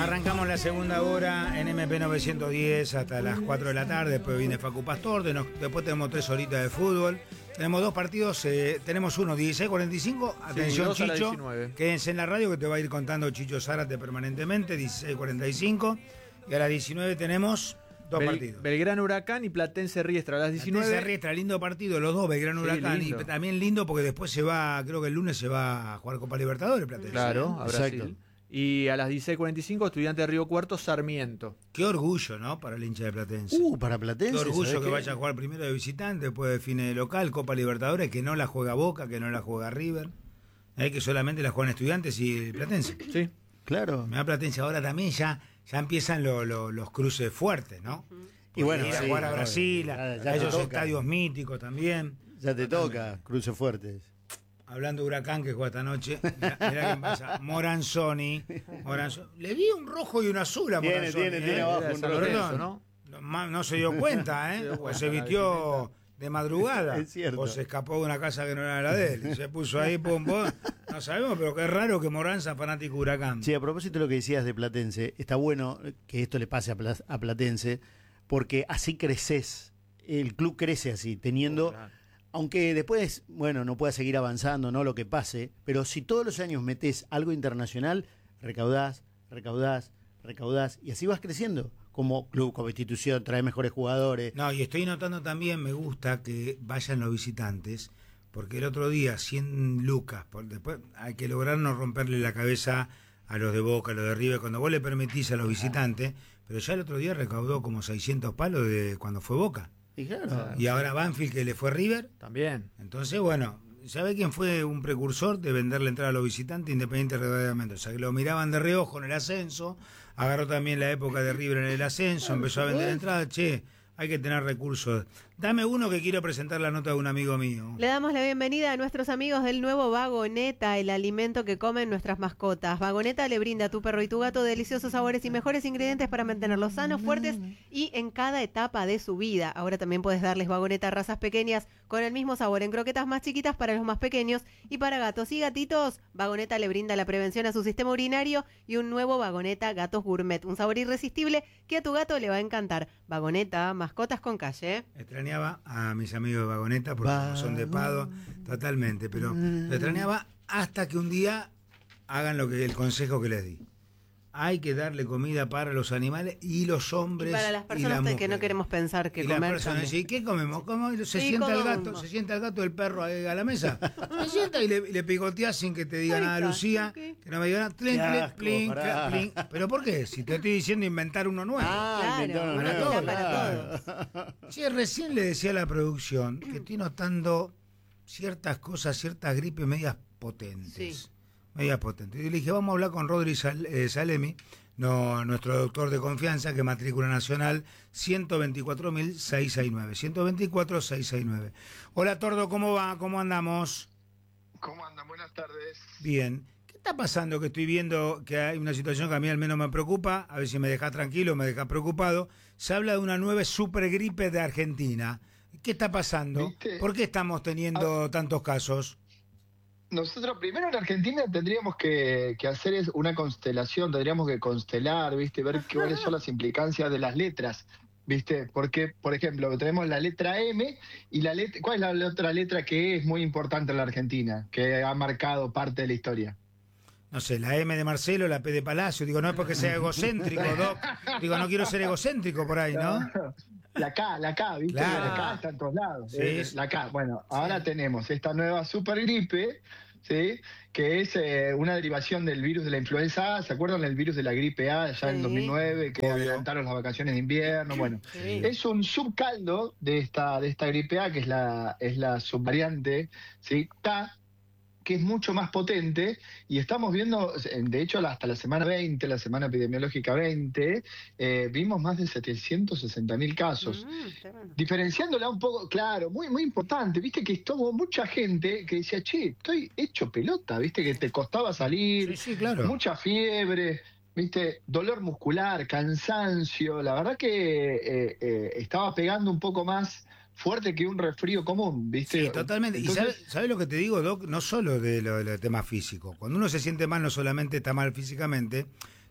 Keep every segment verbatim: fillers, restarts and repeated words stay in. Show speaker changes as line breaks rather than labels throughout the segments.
Arrancamos la segunda hora en M P novecientos diez hasta las cuatro de la tarde. Después viene Facu Pastor. De nos, después tenemos tres horitas de fútbol. Tenemos dos partidos. Eh, tenemos uno dieciséis cuarenta y cinco. Atención, sí, Chicho. Quédense en la radio que te va a ir contando Chicho Zárate permanentemente. dieciséis cuarenta y cinco. Y a las diecinueve tenemos dos Bel, partidos.
Belgrano Huracán y Platense Riestra a las diecinueve.
Platense Riestra, lindo partido. Los dos, Belgrano sí, Huracán. Lindo. Y también lindo porque después se va, creo que el lunes se va a jugar Copa Libertadores. Platense.
Claro, a Brasil. Exacto. Y a las dieciséis cuarenta y cinco, Estudiante de Río Cuarto, Sarmiento.
Qué orgullo, ¿no? Para el hincha de Platense.
Uh, para Platense.
Qué orgullo que qué? vaya a jugar primero de visitante, después define de local, Copa Libertadores, que no la juega Boca, que no la juega River. Hay que solamente la juegan Estudiantes y Platense.
Sí,
claro.
Me da Platense ahora también, ya, ya empiezan lo, lo, los cruces fuertes, ¿no? Uh-huh.
Y bueno,
ir a
sí,
jugar a
no,
Brasil,
ya, ya
a esos
toca.
estadios míticos también.
Ya te toca, cruces fuertes.
Hablando de Huracán que juega esta noche, mirá, mirá quién pasa. Moranzoni, Moranzoni. Le vi un rojo y un azul a
tiene,
Moranzoni.
Tiene,
¿eh?
tiene abajo un
rojo, ¿no? No, no se dio cuenta, ¿eh? O se vistió de madrugada.
Es cierto.
O se escapó de una casa que no era la de él. Y se puso ahí, pum, pum. No sabemos, pero qué raro que Morán sea fanático de Huracán.
Sí, a propósito de lo que decías de Platense, está bueno que esto le pase a, Pla- a Platense, porque así creces. El club crece así, teniendo... Oh, claro. Aunque después, bueno, no pueda seguir avanzando, no lo que pase, pero si todos los años metés algo internacional, recaudás, recaudás, recaudás, y así vas creciendo como club, como institución, trae mejores jugadores.
No, y estoy notando también, me gusta que vayan los visitantes, porque el otro día, cien lucas, por después hay que lograr no romperle la cabeza a los de Boca, a los de River, cuando vos le permitís a los visitantes, pero ya el otro día recaudó como seiscientos palos de cuando fue Boca.
Y, claro,
y ahora Banfield, que le fue River.
También.
Entonces, bueno, ¿sabe quién fue un precursor de venderle entrada a los visitantes Independiente de Mendoza? Que lo miraban de reojo en el ascenso, agarró también la época de River en el ascenso, empezó a vender entradas, che, hay que tener recursos. Dame uno que quiero presentar la nota de un amigo mío.
Le damos la bienvenida a nuestros amigos del nuevo Vagoneta, el alimento que comen nuestras mascotas. Vagoneta le brinda a tu perro y tu gato deliciosos sabores y mejores ingredientes para mantenerlos sanos, fuertes y en cada etapa de su vida. Ahora también puedes darles Vagoneta a razas pequeñas con el mismo sabor en croquetas más chiquitas para los más pequeños, y para gatos y gatitos, Vagoneta le brinda la prevención a su sistema urinario y un nuevo Vagoneta Gatos Gourmet, un sabor irresistible que a tu gato le va a encantar. Vagoneta, mascotas con calle.
Extrañaba a mis amigos de Vagoneta porque Va- son de Pado, totalmente, pero lo extrañaba hasta que un día hagan lo que el consejo que les di. Hay que darle comida para los animales y los hombres.
Y para las personas
las
que no queremos pensar que
y
comer.
las personas, ¿y qué comemos? ¿Cómo? Se
Sí,
sienta el gato,
comemos.
se sienta el gato del perro a, a la mesa. Se sienta y le, y le picotea sin que te diga
Ahí
nada,
está,
Lucía,
okay.
que no me diga nada. Plin,
Qué
plin,
asco,
plin,
pará.
plin. Pero ¿por qué? Si te estoy diciendo inventar uno nuevo.
Ah,
Claro,
inventaron
para
nuevo,
todos,
claro.
para
Sí, recién le decía a la producción que estoy notando ciertas cosas, ciertas gripes medias potentes.
Sí.
Medias potentes. Y le dije, vamos a hablar con Rodri Sal, eh, Salemi, no, nuestro doctor de confianza, que matrícula nacional ciento veinticuatro mil seiscientos sesenta y nueve. ciento veinticuatro mil seiscientos sesenta y nueve. Hola, Tordo, ¿cómo va? ¿Cómo andamos?
¿Cómo andan? Buenas tardes.
Bien. ¿Qué está pasando? Que estoy viendo que hay una situación que a mí al menos me preocupa, a ver si me deja tranquilo, me deja preocupado. Se habla de una nueva supergripe de Argentina. ¿Qué está pasando?
¿Viste?
¿Por qué estamos teniendo
Ah.
tantos casos?
Nosotros primero en Argentina tendríamos que, que hacer es una constelación, tendríamos que constelar, ¿viste? Ver qué- cuáles son las implicancias de las letras, ¿viste? Porque, por ejemplo, tenemos la letra M y la letra... ¿Cuál es la, la otra letra que es muy importante en la Argentina, que ha marcado parte de la historia?
No sé, la M de Marcelo, la P de Palacio. Digo, no es porque sea egocéntrico, Doc. Digo, no quiero ser egocéntrico por ahí, ¿no?
La K, la K, ¿viste?
Claro.
La K está en todos lados.
Sí,
eh,
sí.
La K. Bueno, ahora tenemos esta nueva supergripe, ¿sí? Que es eh, una derivación del virus de la influenza A. ¿Se acuerdan del virus de la gripe A ya en
Sí.
dos mil nueve? Que
Obvio.
adelantaron las vacaciones de invierno. Bueno,
Sí.
es un subcaldo de esta, de esta gripe A, que es la, es la subvariante, ¿sí? K, que es mucho más potente, y estamos viendo, de hecho, hasta la semana veinte, la semana epidemiológica veinte, eh, vimos más de setecientos sesenta mil casos.
Mm, tremendo.
Diferenciándola un poco, claro, muy muy importante, viste que estuvo mucha gente que decía, che, estoy hecho pelota, viste que te costaba salir,
Sí, sí, claro.
mucha fiebre, viste, dolor muscular, cansancio, la verdad que eh, eh, estaba pegando un poco más fuerte que un resfrío común, ¿viste?
Sí, totalmente.
Entonces,
¿Y sabes sabe lo que te digo, Doc? No solo de lo, de lo tema físico. Cuando uno se siente mal, no solamente está mal físicamente,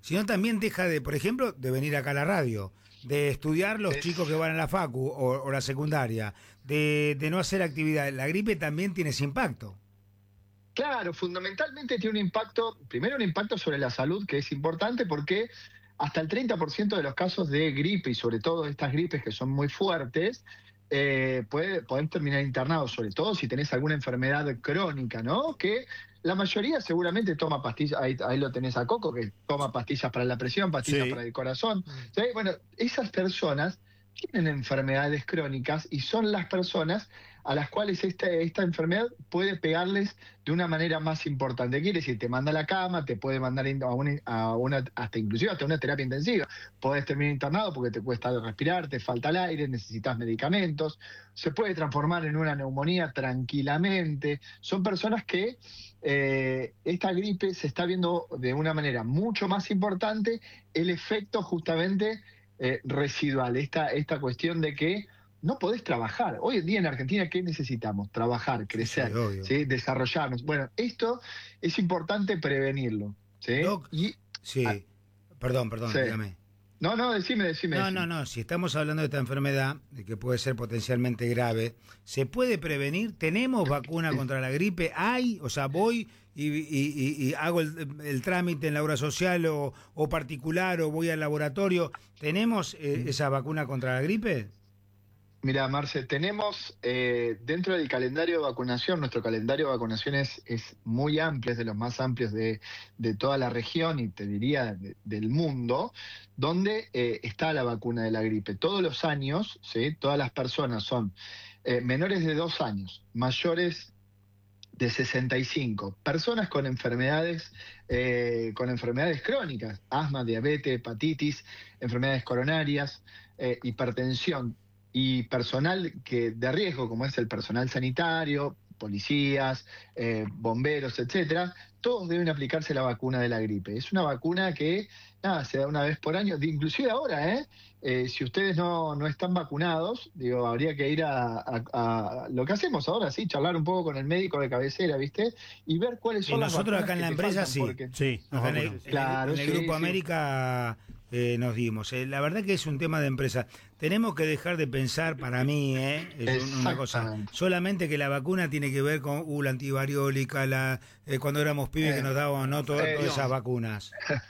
sino también deja de, por ejemplo, de venir acá a la radio, de estudiar los
Es-
chicos que van a la facu o, o la secundaria, de, de no hacer actividad. La gripe también tiene ese impacto.
Claro, fundamentalmente tiene un impacto, primero un impacto sobre la salud, que es importante porque hasta el treinta por ciento de los casos de gripe, y sobre todo estas gripes que son muy fuertes, eh, puede, pueden terminar internados, sobre todo si tenés alguna enfermedad crónica, ¿no? Que la mayoría seguramente toma pastillas, ahí, ahí lo tenés a Coco, que toma pastillas para la presión, pastillas
Sí.
para el corazón. ¿Sí? Bueno, esas personas tienen enfermedades crónicas y son las personas a las cuales esta, esta enfermedad puede pegarles de una manera más importante. Quiere decir, te manda a la cama, te puede mandar a una, a una hasta inclusive hasta una terapia intensiva. Podés terminar internado porque te cuesta respirar, te falta el aire, necesitas medicamentos. Se puede transformar en una neumonía tranquilamente. Son personas que eh, esta gripe se está viendo de una manera mucho más importante el efecto justamente eh, residual, esta, esta cuestión de que no podés trabajar. Hoy en día en Argentina, ¿qué necesitamos? Trabajar, crecer,
sí, obvio.
¿sí? Desarrollarnos. Bueno, esto es importante prevenirlo. ¿Sí?
Doc,
Y,
Sí,
Ah.
perdón, perdón,
Sí.
dígame.
no, no, decime, decime.
No,
decime.
no, no, si estamos hablando de esta enfermedad, de que puede ser potencialmente grave, ¿se puede prevenir? ¿Tenemos vacuna contra la gripe? ¿Hay? O sea, voy y, y- y- y hago el, el trámite en la obra social o, o particular o voy al laboratorio. ¿Tenemos eh, esa vacuna contra la gripe?
Mira, Marce, tenemos eh, dentro del calendario de vacunación, nuestro calendario de vacunación es, es muy amplio, es de los más amplios de, de toda la región y te diría de- del mundo, donde eh, está la vacuna de la gripe. Todos los años, ¿sí? Todas las personas son eh, menores de dos años, mayores de sesenta y cinco, personas con enfermedades, eh, con enfermedades crónicas, asma, diabetes, hepatitis, enfermedades coronarias, eh, hipertensión, y personal que de riesgo, como es el personal sanitario, policías, eh, bomberos, etcétera, todos deben aplicarse la vacuna de la gripe. Es una vacuna que nada, se da una vez por año, de- inclusive ahora, ¿eh? Eh, si ustedes no, no están vacunados, digo, habría que ir a, a- a lo que hacemos ahora, sí, charlar un poco con el médico de cabecera, ¿viste? Y ver cuáles
Y
son las
nosotros
vacunas
acá en la
que te
empresa
faltan,
sí.
porque-
Sí, nos
Acá en el,
vacunamos.
en el-
Claro,
en el
sí,
Grupo
sí.
América eh, nos dimos. Eh, la verdad que es un tema de empresa. Tenemos que dejar de pensar, para mí, eh, es un- una cosa,
Exactamente.
solamente que la vacuna tiene que ver con uh, la antivariólica, la, eh, cuando éramos pibes
Eh,
que nos daban ¿no? Todo-
eh,
todas
no.
esas vacunas.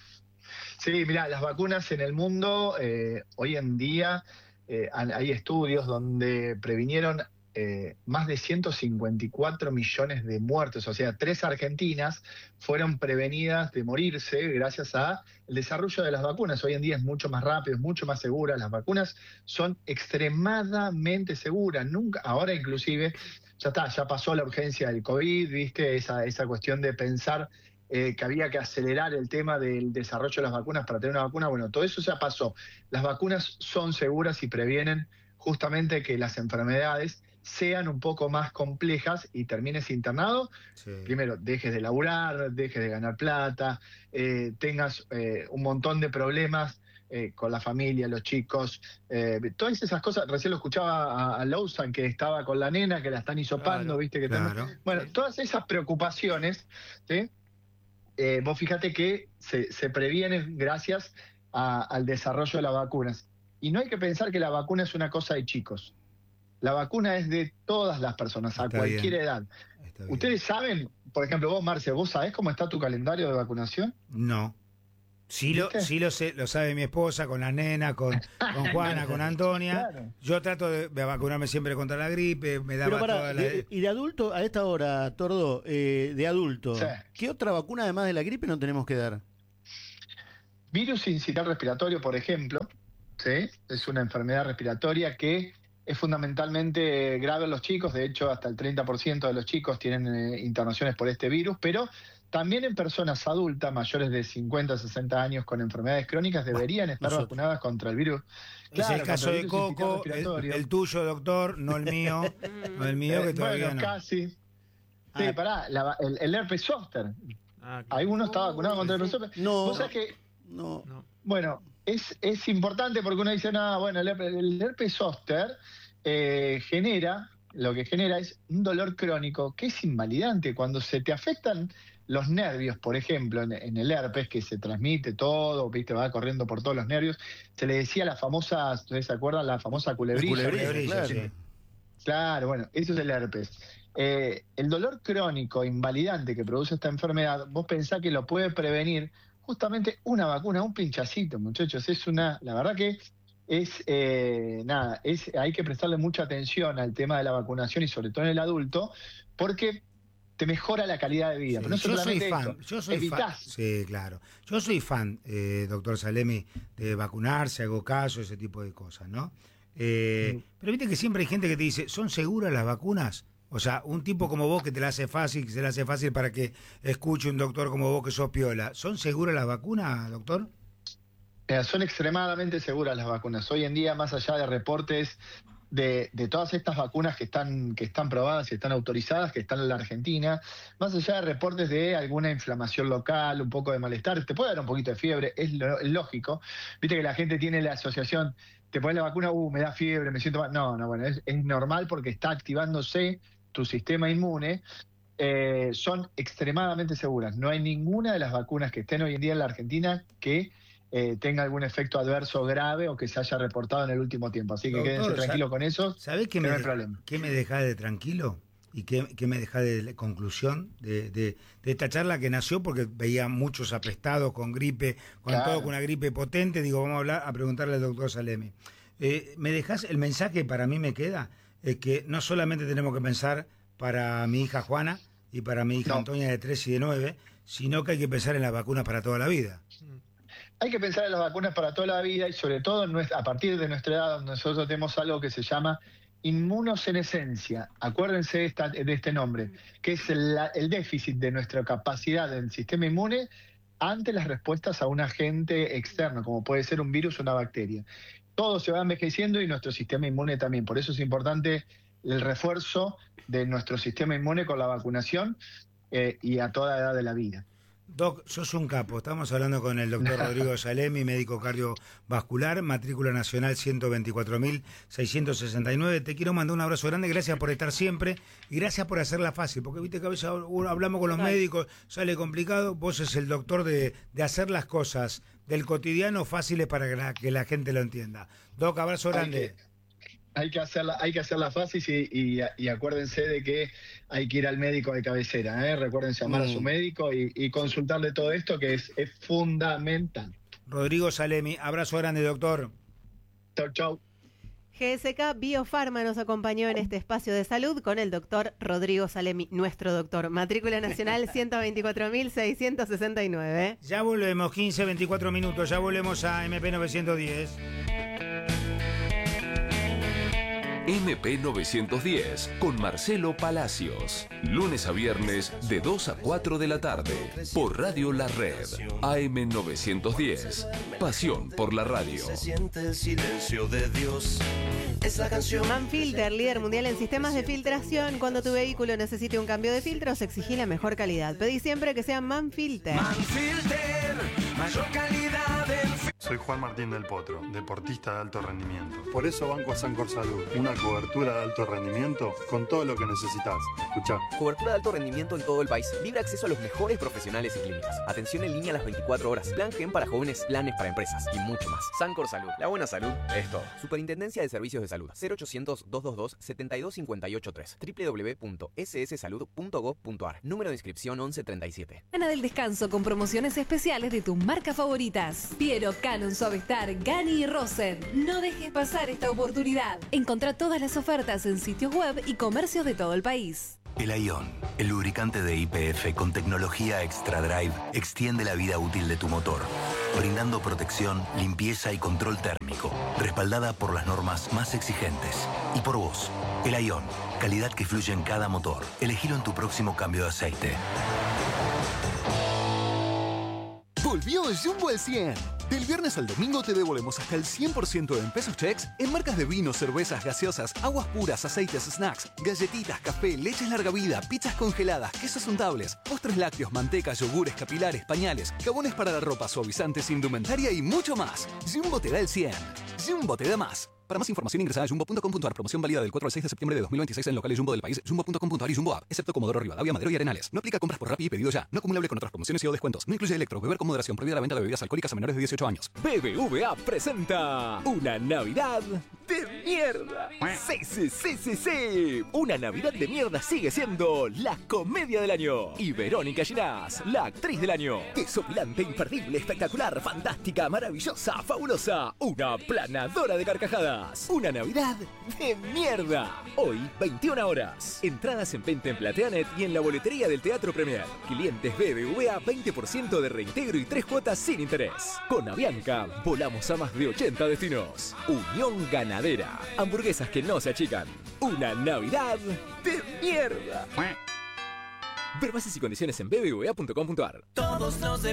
Sí, mira, las vacunas en el mundo, eh, hoy en día eh, han- hay estudios donde previnieron eh, más de ciento cincuenta y cuatro millones de muertos, o sea, tres argentinas fueron prevenidas de morirse gracias al desarrollo de las vacunas. Hoy en día es mucho más rápido, es mucho más segura. Las vacunas son extremadamente seguras. Nunca, ahora inclusive, ya está, ya pasó la urgencia del COVID, viste, esa, esa cuestión de pensar eh, que había que acelerar el tema del desarrollo de las vacunas para tener una vacuna. Bueno, todo eso ya pasó. Las vacunas son seguras y previenen justamente que las enfermedades sean un poco más complejas y termines internado.
Sí.
Primero, dejes de laburar, dejes de ganar plata, eh, tengas eh, un montón de problemas eh, con la familia, los chicos, eh, todas esas cosas. Recién lo escuchaba a, a Lawson, que estaba con la nena, que la están hisopando,
Claro,
viste que
claro.
también- Bueno, todas esas preocupaciones, ¿sí? Eh, vos fíjate que se, se previenen gracias a- al desarrollo de las vacunas. Y no hay que pensar que la vacuna es una cosa de chicos. La vacuna es de todas las personas, a
Está
cualquier
bien.
edad.
Está bien.
¿Ustedes saben, por ejemplo, vos, Marce, vos sabés cómo está tu calendario de vacunación?
No. Sí lo,
¿Viste?
sí lo sé, lo sabe mi esposa, con la nena, con, con Juana, con Antonia.
Claro.
Yo trato de, de vacunarme siempre contra la gripe, me daba
Pero para,
toda la...
de- y de adulto, a esta hora, Tordo, eh, de adulto,
Sí.
¿qué otra vacuna además de la gripe no tenemos que dar?
Virus incital respiratorio, por ejemplo, ¿sí? Es una enfermedad respiratoria que es fundamentalmente grave en los chicos. De hecho, hasta el treinta por ciento de los chicos tienen eh, internaciones por este virus, pero también en personas adultas mayores de cincuenta, sesenta años con enfermedades crónicas deberían estar
nosotros.
vacunadas contra el virus.
Es el
Claro,
caso
contra
de
el virus incital
Coco, el,
respiratorio.
el tuyo, doctor, no el mío. No el mío, que
Eh,
todavía
bueno,
no.
casi. Sí,
Ah.
pará, la- el, el herpes zóster.
Ah,
Hay uno está vacunado contra el herpes zóster.
No,
Vos sabés que
no.
no.
bueno, es, es importante porque uno dice, no, bueno, el herpes, el herpes zóster eh, genera, lo que genera es un dolor crónico que es invalidante. Cuando se te afectan los nervios, por ejemplo, en, en el herpes, que se transmite todo, viste, va corriendo por todos los nervios, se le decía la famosa, ¿ustedes se acuerdan? La famosa culebrilla.
La culebrilla,
claro.
Sí. Claro, bueno, eso es el herpes. Eh, el dolor crónico invalidante que produce esta enfermedad, vos pensás que lo puede prevenir justamente una vacuna, un pinchacito, muchachos. Es una, la verdad que es, eh, nada, es, hay que prestarle mucha atención al tema de la vacunación y sobre todo en el adulto, porque te mejora la calidad de vida.
Sí,
Pero no
yo soy
solamente
fan,
esto,
yo soy fan.
evitás.
Sí, claro. Yo soy fan, eh, doctor Salemi, de vacunarse, hago caso, ese tipo de cosas, ¿no? Eh, mm. Pero viste que siempre hay gente que te dice, ¿son seguras las vacunas? O sea, un tipo como vos que te la hace fácil, que se la hace fácil para que escuche un doctor como vos que sos piola. ¿Son seguras las vacunas, doctor?
Eh, son extremadamente seguras las vacunas. Hoy en día, más allá de reportes de, de todas estas vacunas que están, que están probadas y están autorizadas, que están en la Argentina, más allá de reportes de alguna inflamación local, un poco de malestar, te puede dar un poquito de fiebre, es, lo, es lógico. Viste que la gente tiene la asociación, te pones la vacuna, uh, me da fiebre, me siento mal. No, no, bueno, es, es normal porque está activándose tu sistema inmune. Eh, son extremadamente seguras. No hay ninguna de las vacunas que estén hoy en día en la Argentina que eh, tenga algún efecto adverso grave o que se haya reportado en el último tiempo. Así que doctor, quédense tranquilos con eso.
¿Sabés qué,
no
me,
hay problema.
qué me deja de tranquilo? ¿Y qué, qué me deja de conclusión de, de, de esta charla que nació porque veía muchos apestados con gripe, con claro. todo, con una gripe potente? Digo, vamos a hablar, a preguntarle al doctor Salemi. Eh, ¿Me dejás el mensaje que para mí me queda? Es que no solamente tenemos que pensar para mi hija Juana y para mi hija no. Antonia de tres y de nueve, sino que hay que pensar en las vacunas para toda la vida.
Hay que pensar en las vacunas para toda la vida y sobre todo en nuestra, a partir de nuestra edad, donde nosotros tenemos algo que se llama inmunosenescencia. Acuérdense de, esta, de este nombre, que es el, el déficit de nuestra capacidad del sistema inmune ante las respuestas a un agente externo, como puede ser un virus o una bacteria. Todo se va envejeciendo y nuestro sistema inmune también. Por eso es importante el refuerzo de nuestro sistema inmune con la vacunación eh, y a toda edad de la vida.
Doc, sos un capo. Estamos hablando con el doctor Rodrigo Salemi, médico cardiovascular, matrícula nacional ciento veinticuatro mil seiscientos sesenta y nueve. Te quiero mandar un abrazo grande, gracias por estar siempre y gracias por hacerla fácil, porque viste que a veces hablamos con los médicos, sale complicado. Vos sos el doctor de, de hacer las cosas del cotidiano fáciles para que la, que la gente lo entienda. Doc, abrazo grande.
Hay que hacerla, hay que hacerla fácil y, y, y acuérdense de que hay que ir al médico de cabecera, ¿eh? Recuerden llamar mm. a su médico y, y consultarle todo esto que es, es fundamental.
Rodrigo Salemi, abrazo grande, doctor.
Chau, chau.
G S K Biofarma nos acompañó en este espacio de salud con el doctor Rodrigo Salemi, nuestro doctor. Matrícula nacional ciento veinticuatro mil seiscientos sesenta y nueve.
Ya volvemos, quince, veinticuatro minutos, ya volvemos a M P novecientos diez.
M P novecientos diez con Marcelo Palacios. Lunes a viernes de dos a cuatro de la tarde. Por Radio La Red. A M novecientos diez. Pasión por la radio.
Se siente el silencio de Dios. Es la canción.
Manfilter, líder mundial en sistemas de filtración. Cuando tu vehículo necesite un cambio de filtros, exigí la mejor calidad. Pedí siempre que sea Manfilter.
Manfilter, mayor calidad en...
Soy Juan Martín del Potro, deportista de alto rendimiento. Por eso banco a Sancor Salud, una cobertura de alto rendimiento con todo lo que necesitas. Escuchá.
Cobertura de alto rendimiento en todo el país. Libre acceso a los mejores profesionales y clínicas. Atención en línea a las veinticuatro horas. Plan Gen para jóvenes, planes para empresas y mucho más. Sancor Salud. La buena salud es todo. Superintendencia de Servicios de Salud. cero ochocientos, doscientos veintidós, setenta y dos cincuenta y ocho tres. doble u doble u doble u punto ese ese salud punto gob punto a r. Número de inscripción once treinta y siete.
Gana del descanso con promociones especiales de tus marcas favoritas. Piero, Canon, Suavestar, Gani y Rosen. No dejes pasar esta oportunidad. Encontrá todas las ofertas en sitios web y comercios de todo el país.
El Ion, el lubricante de Y P F con tecnología Extra Drive, extiende la vida útil de tu motor, brindando protección, limpieza y control térmico, respaldada por las normas más exigentes. Y por vos, el Ion, calidad que fluye en cada motor. Elegilo en tu próximo cambio de aceite.
Volvió Jumbo al cien. Del viernes al domingo te devolvemos hasta el cien por ciento en pesos checks en marcas de vinos, cervezas, gaseosas, aguas puras, aceites, snacks, galletitas, café, leches larga vida, pizzas congeladas, quesos untables, postres lácteos, mantecas, yogures, capilares, pañales, jabones para la ropa, suavizantes, indumentaria y mucho más. Jumbo te da el cien. Jumbo te da más. Para más información ingresa a jumbo punto com punto ar. Promoción válida del cuatro al seis de septiembre de dos mil veintiséis en locales Jumbo del país, jumbo punto com punto ar y Jumbo App, excepto Comodoro Rivadavia, Madero y Arenales. No aplica compras por Rappi y pedido ya. No acumulable con otras promociones y o descuentos. No incluye electro. Beber con moderación. Prohibida la venta de bebidas alcohólicas a menores de dieciocho años.
B B V A presenta una Navidad de mierda. Sí, sí, sí, sí, sí. Una Navidad de mierda sigue siendo la comedia del año. Y Verónica Ginás, la actriz del año. Desopilante, imperdible, espectacular, fantástica, maravillosa, fabulosa. Una planadora de carcajadas. Una Navidad de mierda. Hoy, veintiuna horas. Entradas en venta en Plateanet y en la boletería del Teatro Premier. Clientes B B V A, veinte por ciento de reintegro y tres cuotas sin interés. Con Avianca, volamos a más de ochenta destinos. Unión Ganadera. Hamburguesas que no se achican. Una Navidad de mierda. Ver bases y condiciones en b b v a punto com punto ar.
Todos los de